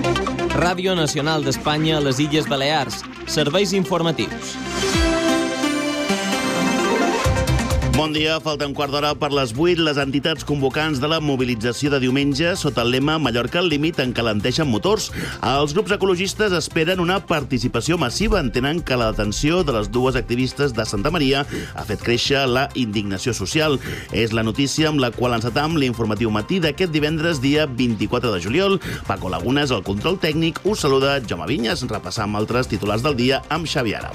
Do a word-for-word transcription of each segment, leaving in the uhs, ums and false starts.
Ràdio Nacional d'Espanya a les Illes Balears. Serveis informatius. Bon dia, falta un quart d'hora per les vuit. Les entitats convocants de la mobilització de diumenge sota el lema Mallorca al límit encalenteixen motors. Els grups ecologistes esperen una participació massiva. Entenen que la detenció de les dues activistes de Santa Maria ha fet créixer la indignació social. És la notícia amb la qual encetam l'informatiu matí d'aquest divendres, dia vint-i-quatre de juliol. Paco Lagunes, el control tècnic, us saluda Jaume Vinyes. Repassam altres titulars del dia amb Xavi Àrab.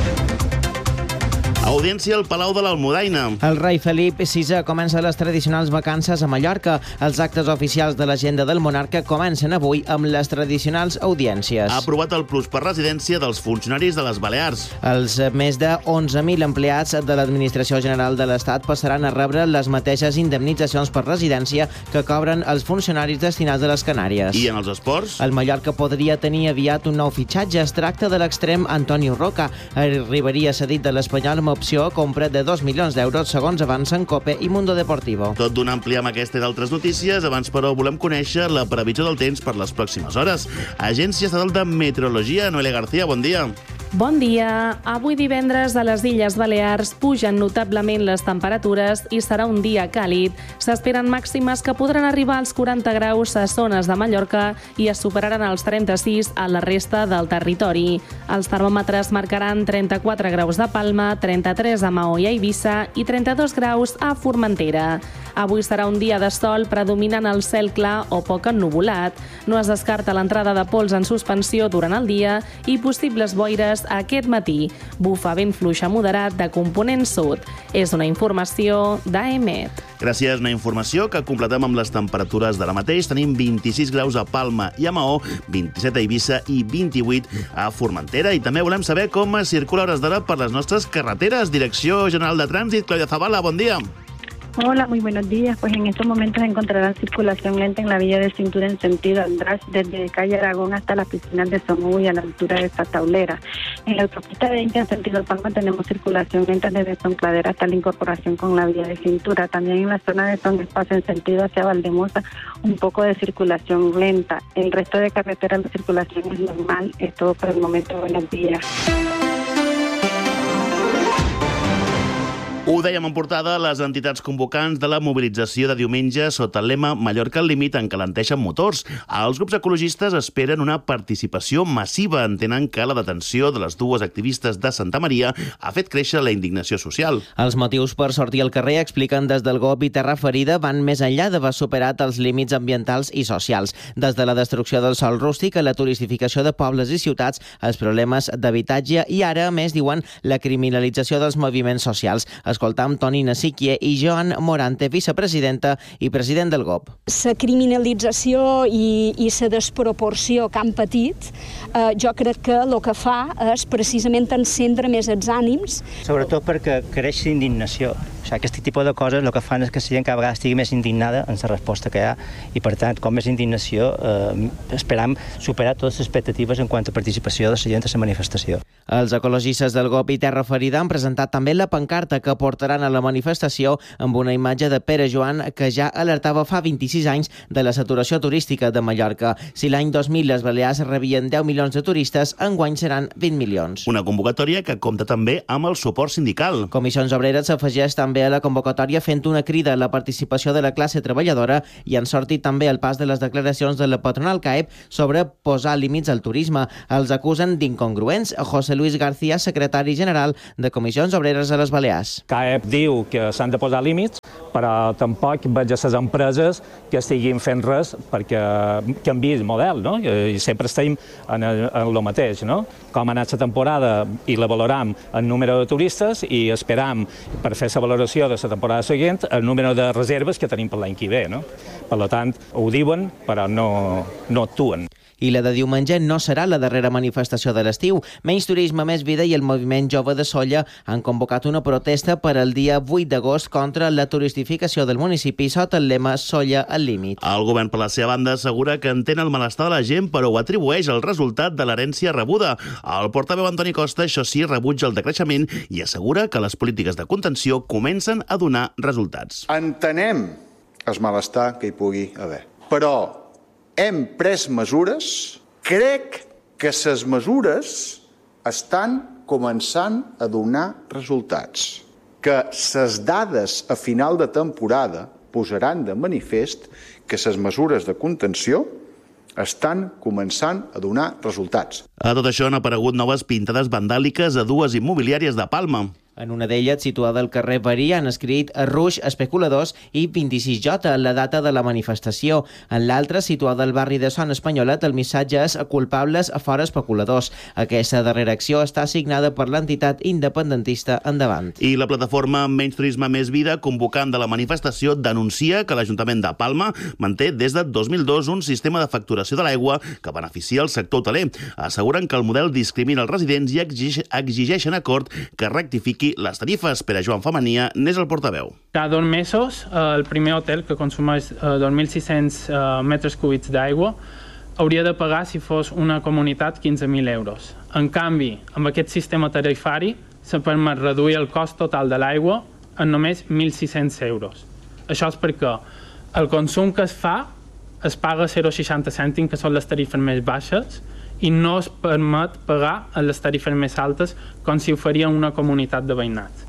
Audiència al Palau de l'Almudaina. El rei Felip sisè comença les tradicionals vacances a Mallorca. Els actes oficials de l'agenda del monarca comencen avui amb les tradicionals audiències. Ha aprovat el plus per residència dels funcionaris de les Balears. Els més de onze mil empleats de l'Administració General de l'Estat passaran a rebre les mateixes indemnitzacions per residència que cobren els funcionaris destinats a les Canàries. I en els esports? El Mallorca podria tenir aviat un nou fitxatge. Es tracta de l'extrem Antonio Roca. Arribaria cedit de l'Espanyol amb opció a compra de dos milions d'euros, segons avancen Cope i Mundo Deportivo. Tot d'un ampli amb aquestes i d'altres notícies. Abans, però, volem conèixer la previsió del temps per les pròximes hores. Agència Estatal de Meteorologia, Noelia García, bon dia. Bon dia. Avui divendres a les Illes Balears pugen notablement les temperatures i serà un dia càlid. S'esperen màximes que podran arribar als quaranta graus a zones de Mallorca i es superaran els trenta-sis a la resta del territori. Els termòmetres marcaran trenta-quatre graus a Palma, trenta-tres a Maó i a Eivissa i trenta-dos graus a Formentera. Avui serà un dia de sol predominant el cel clar o poc ennuvolat. No es descarta l'entrada de pols en suspensió durant el dia i possibles boires aquest matí. Bufa vent fluix a moderat de component sud. És una informació d'A E M E T. Gràcies, una informació que completem amb les temperatures d'ara mateix. Tenim vint-i-sis graus a Palma i a Maó, vint-i-set a Eivissa i vint-i-vuit a Formentera. I també volem saber com es circula a hores d'ara per les nostres carreteres. Direcció General de Trànsit, Claudia Zavala, bon dia. Hola, muy buenos días. Pues en estos momentos encontrarán circulación lenta en la vía de cintura en sentido András, desde calle Aragón hasta las piscinas de Somú y a la altura de esta taulera. En la autopista de Inca en sentido Palma tenemos circulación lenta desde Soncladera hasta la incorporación con la vía de cintura. También en la zona de Son Espacio en sentido hacia Valdemosa, un poco de circulación lenta. El resto de carreteras la circulación es normal. Es todo por el momento. Buenos días. Ho dèiem en portada, les entitats convocants de la mobilització de diumenge sota el lema Mallorca al límit encalenteixen motors. Els grups ecologistes esperen una participació massiva. Entenen que la detenció de les dues activistes de Santa Maria ha fet créixer la indignació social. Els motius per sortir al carrer, expliquen des del G O P i Terra Ferida, van més enllà d'haver superat els límits ambientals i socials. Des de la destrucció del sòl rústic a la turistificació de pobles i ciutats, els problemes d'habitatge i ara, a més, diuen, la criminalització dels moviments socials. Escoltam Toni Nasiquie i Joan Morante, vicepresidenta i president del G O P. La criminalització i, i la desproporció que han patit, eh, jo crec que el que fa és precisament encendre més els ànims. Sobretot perquè creix l'indignació. O sigui, aquest tipus de coses el que fan és que la gent cada vegada estigui més indignada en la resposta que hi ha i, per tant, com més indignació, eh, esperam superar totes les expectatives en quant a participació de la gent a la manifestació. Els ecologistes del G O P i Terra Ferida han presentat també la pancarta que portaran a la manifestació amb una imatge de Pere Joan que ja alertava fa vint-i-sis anys de la saturació turística de Mallorca. Si l'any dos mil les Balears rebien deu milions de turistes, enguany seran vint milions. Una convocatòria que compta també amb el suport sindical. Comissions Obreres s'afegeix també a la convocatòria fent una crida a la participació de la classe treballadora i han sortit també el pas de les declaracions de la patronal C A E P sobre posar límits al turisme. Els acusen d'incongruents. José Luis García, secretari general de Comissions Obreres a les Balears. C A E P diu que s'han de posar límits, però tampoc veig a les empreses que estiguin fent res perquè canviï el model, no? I sempre estem en el mateix, no? Com ha anat la temporada i la valoram el número de turistes i esperam per fer la valoració de la temporada següent el número de reserves que tenim per l'any que ve, no? Per tant, ho diuen, però no, no actuen. I la de diumenge no serà la darrera manifestació de l'estiu. Menys Turisme, Més Vida i el Moviment Jove de Sóller han convocat una protesta per al dia vuit d'agost contra la turistificació del municipi sota el lema Sóller al límit. El govern, per la seva banda, assegura que entén el malestar de la gent, però ho atribueix al resultat de l'herència rebuda. El portaveu Antoni Costa, això sí, rebutja el decreixement i assegura que les polítiques de contenció comencen a donar resultats. Entenem el malestar que hi pugui haver, però hem pres mesures, crec que les mesures estan començant a donar resultats, que les dades a final de temporada posaran de manifest que les mesures de contenció estan començant a donar resultats. A tot això han aparegut noves pintades vandàliques a dues immobiliàries de Palma. En una d'elles, situada al carrer Verí, han escrit Ruix, especuladors i vint-i-sis J, la data de la manifestació. En l'altra, situada al barri de Son Espanyolet, el missatge és culpables fora especuladors. Aquesta darrera acció està signada per l'entitat independentista Endavant. I la plataforma Menys Turisme Més Vida, convocant de la manifestació, denuncia que l'Ajuntament de Palma manté des de dos mil dos un sistema de facturació de l'aigua que beneficia el sector hoteler. Asseguren que el model discrimina els residents i exigeixen acord que rectifiqui les tarifes. Per a Joan Famania n'és el portaveu. Cada dos mesos, el primer hotel, que consumeix dos mil sis-cents metres cúbics d'aigua, hauria de pagar, si fos una comunitat, quinze mil euros. En canvi, amb aquest sistema tarifari, se permet reduir el cost total de l'aigua en només mil sis-cents euros. Això és perquè el consum que es fa es paga zero coma seixanta cèntims, que són les tarifes més baixes, i no es permet pagar a les tarifes més altes com si ho faria una comunitat de veïnat.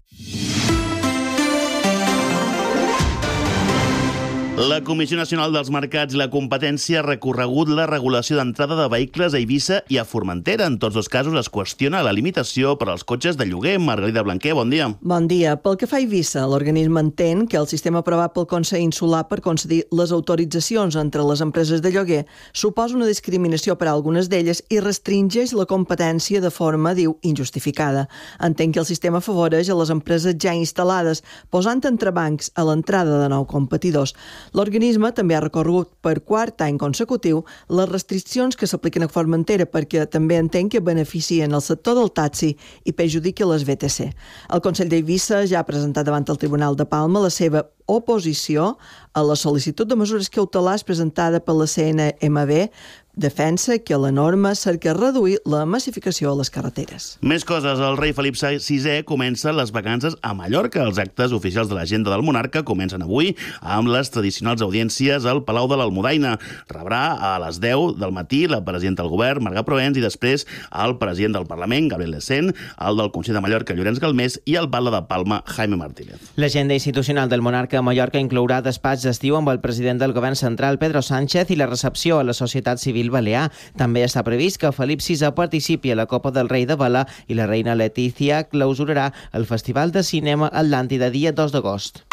La Comissió Nacional dels Mercats i la Competència ha recorregut la regulació d'entrada de vehicles a Eivissa i a Formentera. En tots dos casos es qüestiona la limitació per als cotxes de lloguer. Margarida Blanquer, bon dia. Bon dia. Pel que fa a Eivissa, l'organisme entén que el sistema aprovat pel Consell Insular per concedir les autoritzacions entre les empreses de lloguer suposa una discriminació per a algunes d'elles i restringeix la competència de forma, diu, injustificada. Entén que el sistema afavoreix a les empreses ja instal·lades, posant entrebancs a l'entrada de nous competidors. L'organisme també ha recorregut per quart any consecutiu les restriccions que s'apliquen a Formentera perquè també entén que beneficien el sector del taxi i perjudiquen les V T C. El Consell d'Eivissa ja ha presentat davant el Tribunal de Palma la seva oposició a la sol·licitud de mesures cautelars presentada per la C N M B. Defensa que la norma cerca reduir la massificació a les carreteres. Més coses. El rei Felip sisè comença les vacances a Mallorca. Els actes oficials de l'agenda del monarca comencen avui amb les tradicionals audiències al Palau de l'Almudaina. Rebrà a les deu del matí la presidenta del govern, Marga Proens, i després el president del Parlament, Gabriel Lecén, el del Consell de Mallorca, Llorenç Galmés, i el batlle de Palma, Jaime Martínez. L'agenda institucional del monarca a Mallorca inclourà despatx d'estiu amb el president del govern central, Pedro Sánchez, i la recepció a la societat civil balear. També està previst que Felip sisè participi a la Copa del Rei de Vela i la reina Letícia clausurarà el Festival de Cinema Atlàntida dia dos d'agost.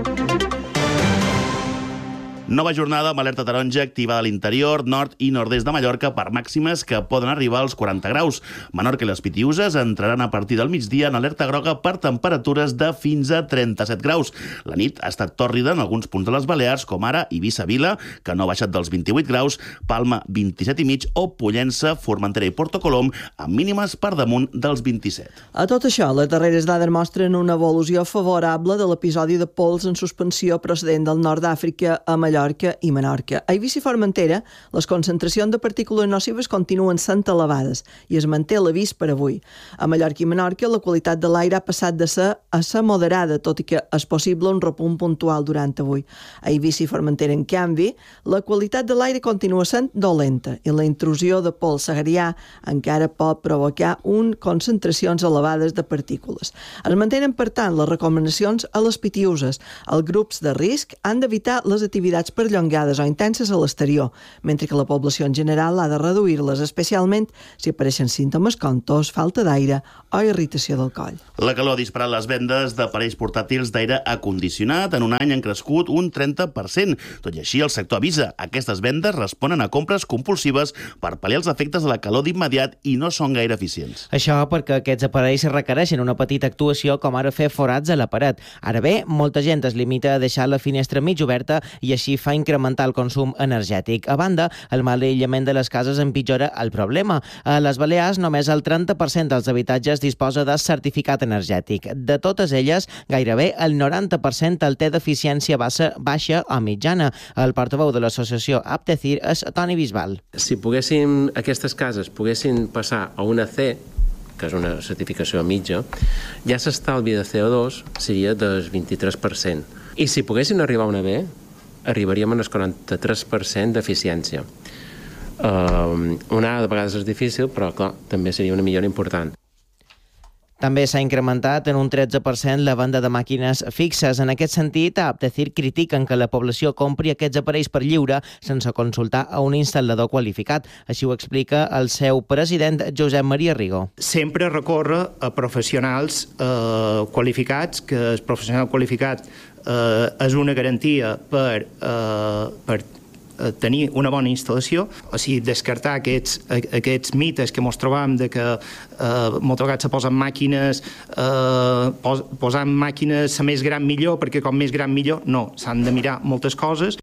Nova jornada amb alerta taronja activada a l'interior, nord i nord-est de Mallorca per màximes que poden arribar als quaranta graus. Menorca i les Pitiüses entraran a partir del migdia en alerta groga per temperatures de fins a trenta-set graus. La nit ha estat tòrrida en alguns punts de les Balears, com ara Eivissa-Vila, que no ha baixat dels vint-i-vuit graus, Palma vint-i-set i mig o Pollença, Formentera i Porto Colom amb mínimes per damunt dels vint-i-set. A tot això, les darreres dades mostren una evolució favorable de l'episodi de pols en suspensió procedent del nord d'Àfrica a Mallorca i Menorca. A Eivissa i Formentera, les concentracions de partícules nocives continuen sent elevades i es manté l'avís per avui. A Mallorca i Menorca, la qualitat de l'aire ha passat de ser a ser moderada, tot i que és possible un repunt puntual durant avui. A Eivissa i Formentera, en canvi, la qualitat de l'aire continua sent dolenta i la intrusió de pols saharià encara pot provocar un concentracions elevades de partícules. Es mantenen, per tant, les recomanacions a les Pitiüses. Els grups de risc han d'evitar les activitats perllongades o intenses a l'exterior, mentre que la població en general ha de reduir-les, especialment si apareixen símptomes com tos, falta d'aire o irritació del coll. La calor ha disparat les vendes d'aparells portàtils d'aire acondicionat. En un any han crescut un trenta per cent. Tot i així, el sector avisa. Aquestes vendes responen a compres compulsives per pal·liar els efectes de la calor d'immediat i no són gaire eficients. Això perquè aquests aparells requereixen una petita actuació, com ara fer forats a la paret. Ara bé, molta gent es limita a deixar la finestra mig oberta i així fa incrementar el consum energètic. A banda, el mal aïllament de les cases empitjora el problema. A les Balears, només el trenta per cent dels habitatges disposa de certificat energètic. De totes elles, gairebé el noranta per cent el té d'eficiència baixa, baixa o mitjana. El portaveu de l'associació Aptecir és Toni Bisbal. Si poguessin, aquestes cases poguessin passar a una C, que és una certificació mitja, ja s'estalvi de C O dos seria del vint-i-tres per cent. I si poguessin arribar a una B, arribaríem al quaranta-tres per cent d'eficiència. Uh, una de vegades és difícil, però clar, també seria una millora important. També s'ha incrementat en un tretze per cent la venda de màquines fixes. En aquest sentit, a Aptecir critiquen que la població compri aquests aparells per lliure sense consultar a un instal·lador qualificat. Així ho explica el seu president, Josep Maria Rigo. Sempre recorre a professionals eh, qualificats, que el professional qualificat eh, és una garantia per, eh, per tenir una bona instal·lació, o sigui, descartar aquests, aquests mites que ens trobam de que eh, moltes vegades se posen màquines, eh, pos, posant màquines la més gran millor, perquè com més gran millor, no, s'han de mirar moltes coses.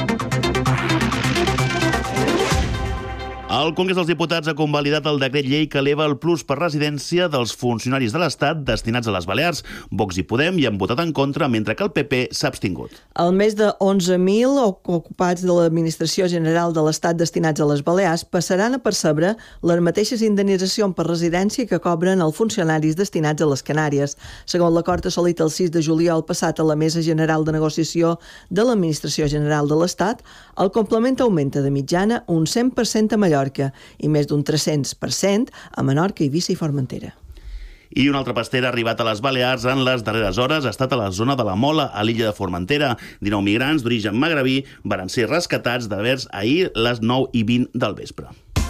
El Congrés dels Diputats ha convalidat el decret llei que eleva el plus per residència dels funcionaris de l'Estat destinats a les Balears. Vox i Podem hi han votat en contra, mentre que el P P s'ha abstingut. El més de onze mil ocupats de l'Administració General de l'Estat destinats a les Balears passaran a percebre les mateixes indemnitzacions per residència que cobren els funcionaris destinats a les Canàries. Segons l'acord assolit el sis de juliol passat a la Mesa General de Negociació de l'Administració General de l'Estat, el complement augmenta de mitjana un cent per cent a Mallorca i més d'un tres-cents per cent a Menorca, Eivissa i Formentera. I un altre pasteur ha arribat a les Balears en les darreres hores. Ha estat a la zona de la Mola, a l'illa de Formentera. dinou migrants d'origen magrebí van ser rescatats de vers ahir les nou i vint del vespre.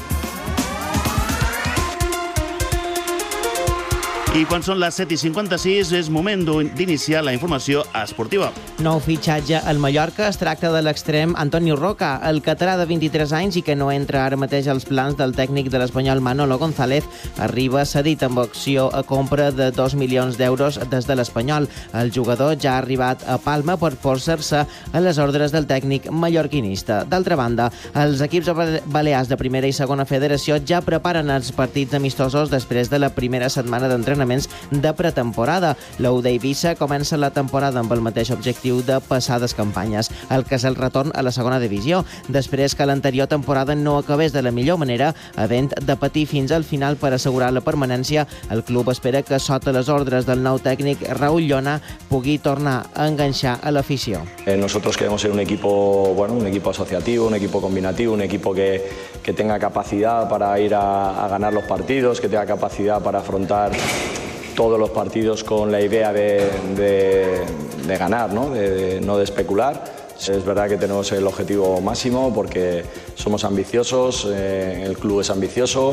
I quan són les set i cinquanta-sis és moment d'iniciar la informació esportiva. Nou fitxatge al Mallorca. Es tracta de l'extrem Antonio Roca, el català de vint-i-tres anys i que no entra ara mateix als plans del tècnic de l'Espanyol Manolo González. Arriba cedit amb opció a compra de dos milions d'euros des de l'Espanyol. El jugador ja ha arribat a Palma per posar-se a les ordres del tècnic mallorquinista. D'altra banda, els equips balears de primera i segona federació ja preparen els partits amistosos després de la primera setmana d'entrenament de pretemporada. L'U d'Eivissa comença la temporada amb el mateix objectiu de passades campanyes, el que és el retorn a la segona divisió, després que l'anterior temporada no acabés de la millor manera, havent de patir fins al final per assegurar la permanència. El club espera que sota les ordres del nou tècnic Raúl Llona pugui tornar a enganxar a l'afició. Eh, nosotros queremos ser un equipo, bueno, un equipo asociativo, un equipo combinativo, un equipo que, que tenga capacidad para ir a, a ganar los partidos, que tenga capacidad para afrontar todos los partidos con la idea de, de, de ganar, ¿no? De, de, no de especular. Es verdad que tenemos el objetivo máximo porque somos ambiciosos, eh, el club es ambicioso.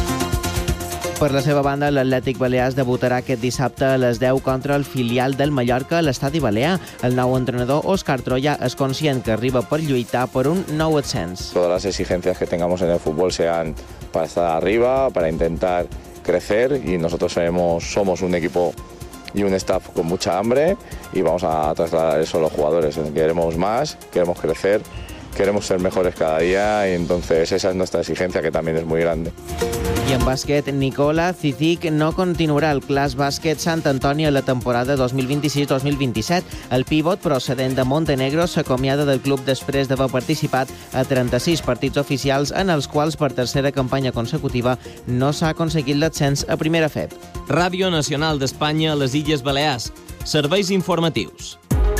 Per la seva banda, l'Atlètic Balears debutarà aquest dissabte a les deu contra el filial del Mallorca a l'Estadi Balear. El nou entrenador, Òscar Troya, és conscient que arriba per lluitar per un nou ascens. Todas las exigencias que tengamos en el fútbol sean para estar arriba, para intentar crecer, y nosotros somos, somos un equipo y un staff con mucha hambre y vamos a trasladar eso a los jugadores. Queremos más, queremos crecer, queremos ser mejores cada día y entonces esa es nuestra exigencia, que también es muy grande. I en bàsquet, Nicola Cizic no continuarà al Clas Bàsquet Sant Antoni a la temporada dos mil vint-i-sis dos mil vint-i-set. El pivot procedent de Montenegro s'acomiada del club després d'haver participat a trenta-sis partits oficials en els quals per tercera campanya consecutiva no s'ha aconseguit l'ascens a primera F E B. Ràdio Nacional d'Espanya a les Illes Balears. Serveis informatius.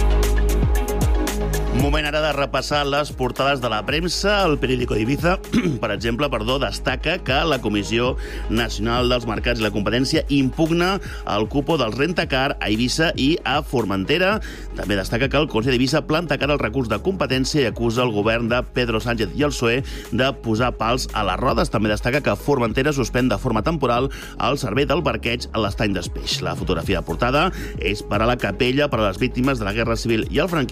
Moment ara de repassar les portades de la premsa. El periòdico d'Ibiza, per exemple, perdó, destaca que la Comissió Nacional dels Mercats i la Competència impugna el cupo del rentacar a Eivissa i a Formentera. També destaca que el Consell d'Eivissa planta cara al recurs de competència i acusa el govern de Pedro Sánchez i el P S O E de posar pals a les rodes. També destaca que Formentera suspèn de forma temporal el servei del barqueig a l'estany d'Espeix. La fotografia de portada és per a la capella per a les víctimes de la Guerra Civil i el franquisme